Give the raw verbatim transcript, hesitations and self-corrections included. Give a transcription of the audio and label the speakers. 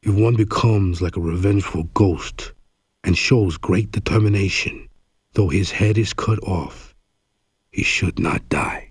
Speaker 1: If one becomes like a revengeful ghost and shows great determination, though his head is cut off, he should not die.